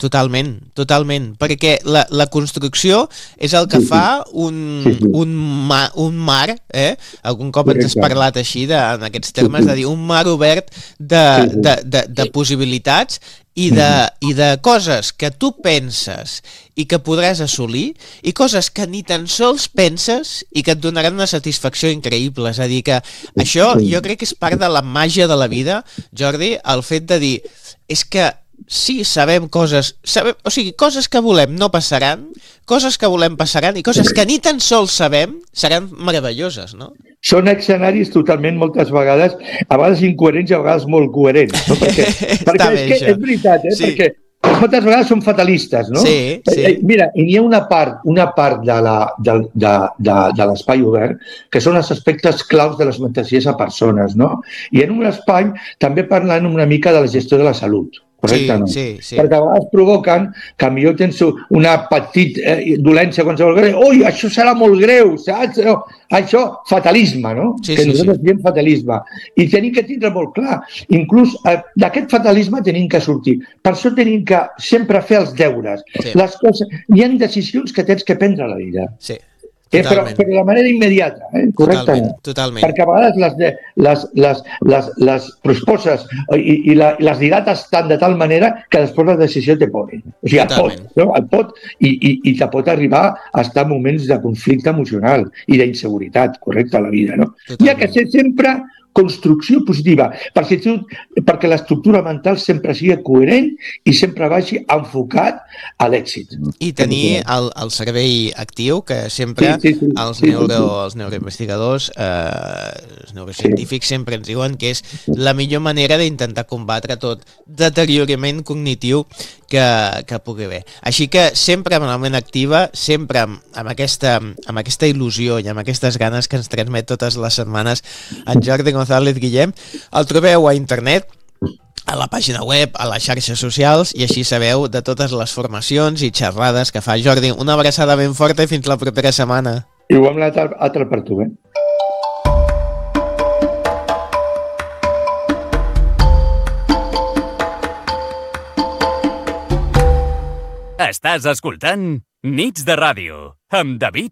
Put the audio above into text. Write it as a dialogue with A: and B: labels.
A: Totalment, perquè la construcció és el que fa un mar, algun cop ens has parlat així, en aquests termes, de dir un mar obert de possibilitats i de coses que tu penses i que podràs assolir i coses que ni tan sols penses i que et donaran una satisfacció increïble. És a dir, que això jo crec que és part de la màgia de la vida, Jordi, el fet de dir, és que sí, sabem coses, o sigui, coses que volem no passaran, coses que volem passaran i coses que ni tan sols sabem seran meravelloses, no?
B: Són escenaris totalment, moltes vegades incoherents i a vegades molt coherents, no? Perquè és veritat, perquè moltes vegades són fatalistes, no?
A: Sí.
B: Mira, i n'hi ha una part de l'espai obert que són els aspectes claus de les mentalitats a persones, no? I en un espai també parlant una mica de la gestió de la salut. Correcte, no?
A: Sí.
B: Perquè a vegades provoquen que millor tens una petita dolència qualsevol greu. Ui, això serà molt greu, saps? Això, fatalisme, no? Que nosaltres diem fatalisme. I tenim que tindre molt clar. Inclús d'aquest fatalisme tenim que sortir. Per això tenim que sempre fer els deures. Les coses... Hi ha decisions que tens que prendre a la vida.
A: Sí.
B: Però de manera immediata, correctament.
A: Totalment.
B: Perquè a vegades les prosposes i les dilates tant de tal manera que després la decisió te ponen. O sigui, el pot i te pot arribar a estar en moments de conflicte emocional i d'inseguretat, correcte, a la vida, no? Hi ha que ser sempre construcció positiva, perquè l'estructura mental sempre sigui coherent i sempre vagi enfocat a l'èxit.
A: I tenir el cervell actiu, que sempre els neuroinvestigadors, els neurocientífics sempre ens diuen que és la millor manera d'intentar combatre tot deteriorament cognitiu que pugui haver. Així que sempre amb la ment activa, sempre amb aquesta il·lusió i amb aquestes ganes que ens transmet totes les setmanes en Jordi González Guillem, el trobeu a internet, a la pàgina web, a les xarxes socials, i així sabeu de totes les formacions i xerrades que fa. Jordi, una abraçada ben forta i fins la propera setmana.
B: Igualment altra per tu,
C: Estàs escoltant Nits de Ràdio amb David